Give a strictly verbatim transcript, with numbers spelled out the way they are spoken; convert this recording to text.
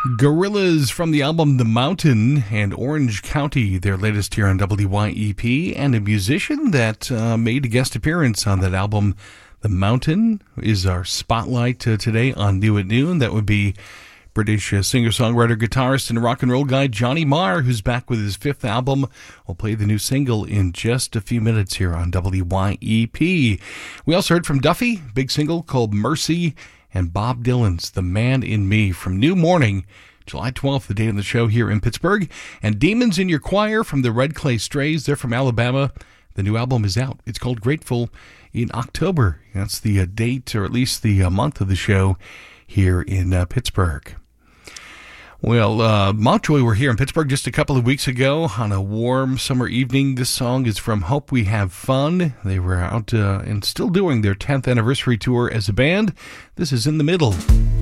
Gorillaz from the album The Mountain and Orange County, their latest here on W Y E P, and a musician that uh, made a guest appearance on that album. The Mountain is our spotlight uh, today on New at Noon. That would be British uh, singer-songwriter, guitarist, and rock and roll guy Johnny Marr, who's back with his fifth album. We'll play the new single in just a few minutes here on W Y E P. We also heard from Duffy, big single called Mercy, and Bob Dylan's The Man in Me from New Morning, July twelfth, the date of the show here in Pittsburgh. And Demons in Your Choir from the Red Clay Strays. They're from Alabama. The new album is out. It's called Grateful in October. That's the uh, date, or at least the uh, month of the show here in uh, Pittsburgh. Well, uh, Montjoy were here in Pittsburgh just a couple of weeks ago on a warm summer evening. This song is from Hope We Have Fun. They were out uh, and still doing their tenth anniversary tour as a band. This is In the Middle.